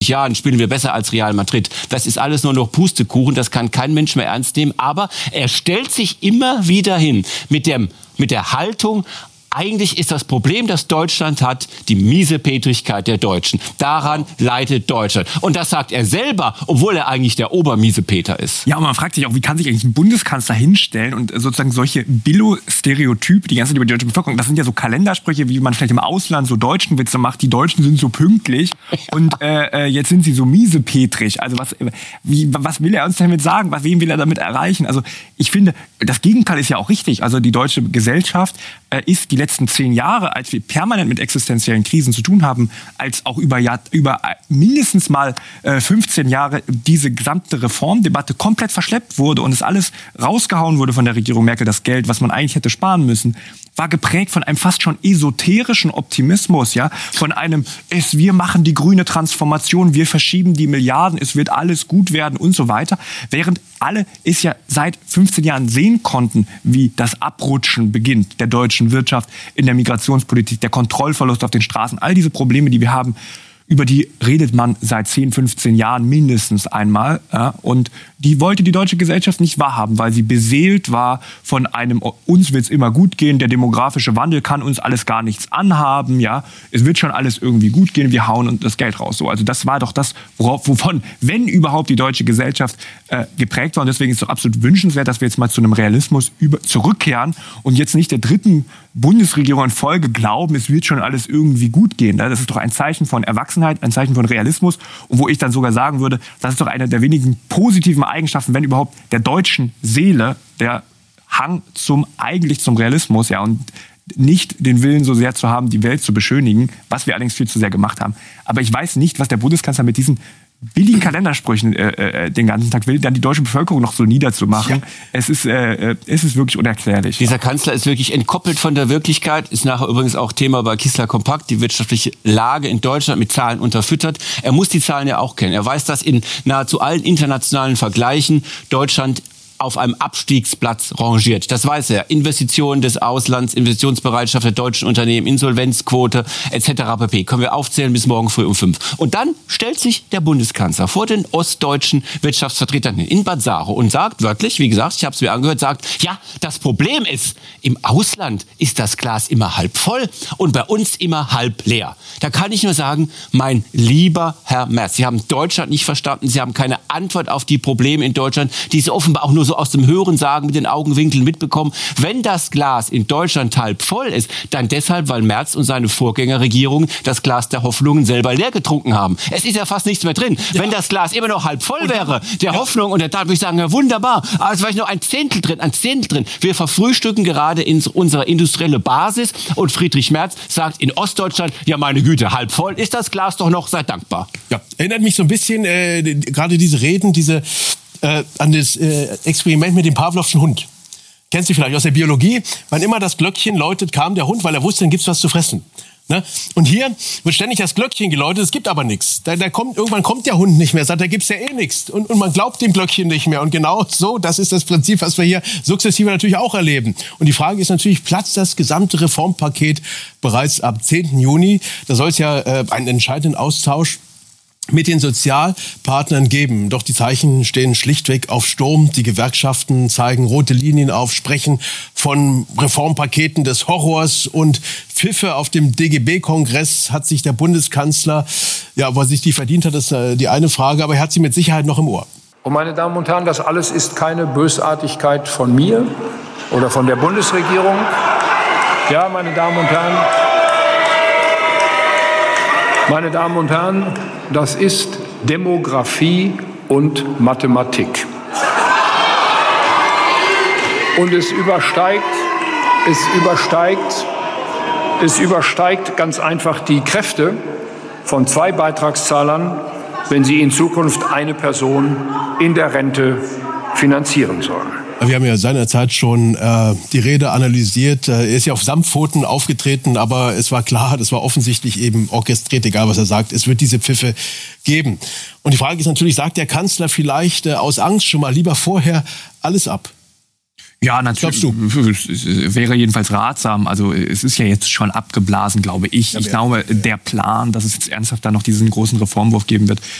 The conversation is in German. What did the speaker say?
Jahren spielen wir besser als Real Madrid. Das ist alles nur noch Pustekuchen, das kann kein Mensch mehr ernst nehmen. Aber er stellt sich immer wieder hin mit der Haltung, eigentlich ist das Problem, das Deutschland hat, die Miesepetrigkeit der Deutschen. Daran leidet Deutschland. Und das sagt er selber, obwohl er eigentlich der Obermiesepeter ist. Ja, und man fragt sich auch, wie kann sich eigentlich ein Bundeskanzler hinstellen und sozusagen solche Billo-Stereotype die ganze Zeit über die deutsche Bevölkerung, das sind ja so Kalendersprüche, wie man vielleicht im Ausland so Deutschenwitze macht, die Deutschen sind so pünktlich und jetzt sind sie so miesepetrig. Also was will er uns damit sagen? Wen will er damit erreichen? Also ich finde, das Gegenteil ist ja auch richtig. Also die deutsche Gesellschaft ist die letzten 10 Jahre, als wir permanent mit existenziellen Krisen zu tun haben, als auch über mindestens mal 15 Jahre diese gesamte Reformdebatte komplett verschleppt wurde und es alles rausgehauen wurde von der Regierung Merkel, das Geld, was man eigentlich hätte sparen müssen, war geprägt von einem fast schon esoterischen Optimismus, ja, von einem, wir machen die grüne Transformation, wir verschieben die Milliarden, es wird alles gut werden und so weiter, während alle es ja seit 15 Jahren sehen konnten, wie das Abrutschen beginnt der deutschen Wirtschaft in der Migrationspolitik, der Kontrollverlust auf den Straßen, all diese Probleme, die wir haben, über die redet man seit 10, 15 Jahren mindestens einmal. Ja, und die wollte die deutsche Gesellschaft nicht wahrhaben, weil sie beseelt war von einem, uns wird es immer gut gehen, der demografische Wandel kann uns alles gar nichts anhaben. Ja, es wird schon alles irgendwie gut gehen, wir hauen das Geld raus. So, also das war doch das, wovon, wenn überhaupt, die deutsche Gesellschaft geprägt war. Und deswegen ist es doch absolut wünschenswert, dass wir jetzt mal zu einem Realismus zurückkehren und jetzt nicht der dritten Bundesregierung in Folge glauben, es wird schon alles irgendwie gut gehen. Das ist doch ein Zeichen von Erwachsenheit, ein Zeichen von Realismus. Und wo ich dann sogar sagen würde, das ist doch eine der wenigen positiven Eigenschaften, wenn überhaupt, der deutschen Seele, der Hang eigentlich zum Realismus, ja, und nicht den Willen so sehr zu haben, die Welt zu beschönigen, was wir allerdings viel zu sehr gemacht haben. Aber ich weiß nicht, was der Bundeskanzler mit diesen billigen Kalendersprüchen den ganzen Tag will, dann die deutsche Bevölkerung noch so niederzumachen. Ja. Es ist wirklich unerklärlich. Dieser Kanzler ist wirklich entkoppelt von der Wirklichkeit, ist nachher übrigens auch Thema bei Kissler Kompakt, die wirtschaftliche Lage in Deutschland mit Zahlen unterfüttert. Er muss die Zahlen ja auch kennen. Er weiß, dass in nahezu allen internationalen Vergleichen Deutschland auf einem Abstiegsplatz rangiert. Das weiß er. Investitionen des Auslands, Investitionsbereitschaft der deutschen Unternehmen, Insolvenzquote etc. pp. Können wir aufzählen bis morgen früh um 5. Und dann stellt sich der Bundeskanzler vor den ostdeutschen Wirtschaftsvertretern in Bad Saro und sagt wörtlich, wie gesagt, ich habe es mir angehört, sagt, ja, das Problem ist, im Ausland ist das Glas immer halb voll und bei uns immer halb leer. Da kann ich nur sagen, mein lieber Herr Merz, Sie haben Deutschland nicht verstanden, Sie haben keine Antwort auf die Probleme in Deutschland, die Sie offenbar auch nur so aus dem Hörensagen mit den Augenwinkeln mitbekommen. Wenn das Glas in Deutschland halb voll ist, dann deshalb, weil Merz und seine Vorgängerregierung das Glas der Hoffnungen selber leer getrunken haben. Es ist ja fast nichts mehr drin. Ja. Wenn das Glas immer noch halb voll wäre, der Hoffnung und der Tat, würde ich sagen, ja, wunderbar. Aber es war nur ein Zehntel drin. Wir verfrühstücken gerade unsere industrielle Basis und Friedrich Merz sagt in Ostdeutschland, ja meine Güte, halb voll ist das Glas doch noch, seid dankbar. Ja, erinnert mich so ein bisschen, gerade diese Reden, an das Experiment mit dem Pawlowschen Hund. Kennst du vielleicht aus der Biologie? Wann immer das Glöckchen läutet, kam der Hund, weil er wusste, dann gibt's was zu fressen. Ne? Und hier wird ständig das Glöckchen geläutet, es gibt aber nichts. Irgendwann kommt der Hund nicht mehr, sagt, da gibt's ja eh nichts. Und man glaubt dem Glöckchen nicht mehr. Und genau so, das ist das Prinzip, was wir hier sukzessive natürlich auch erleben. Und die Frage ist natürlich, platzt das gesamte Reformpaket bereits ab 10. Juni? Da soll es ja einen entscheidenden Austausch mit den Sozialpartnern geben. Doch die Zeichen stehen schlichtweg auf Sturm. Die Gewerkschaften zeigen rote Linien auf, sprechen von Reformpaketen des Horrors und Pfiffe. Auf dem DGB-Kongress hat sich der Bundeskanzler, ja, wo er sich die verdient hat, ist die eine Frage, aber er hat sie mit Sicherheit noch im Ohr. Und meine Damen und Herren, das alles ist keine Bösartigkeit von mir oder von der Bundesregierung. Ja, meine Damen und Herren, das ist Demografie und Mathematik. Und es übersteigt ganz einfach die Kräfte von 2 Beitragszahlern, wenn sie in Zukunft eine Person in der Rente finanzieren sollen. Wir haben ja seinerzeit schon die Rede analysiert. Er ist ja auf Samtpfoten aufgetreten, aber es war klar, das war offensichtlich eben orchestriert, egal was er sagt. Es wird diese Pfiffe geben. Und die Frage ist natürlich, sagt der Kanzler vielleicht aus Angst schon mal lieber vorher alles ab? Ja, natürlich. Es wäre jedenfalls ratsam. Also es ist ja jetzt schon abgeblasen, glaube ich. Ich glaube, der Plan, dass es jetzt ernsthaft da noch diesen großen Reformwurf geben wird,